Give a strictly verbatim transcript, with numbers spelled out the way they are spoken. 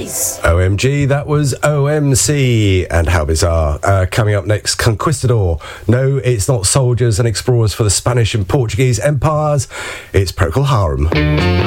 Please. O M G, that was O M C. And how bizarre. Uh, coming up next, Conquistador. No, it's not soldiers and explorers for the Spanish and Portuguese empires. It's Procol Harum.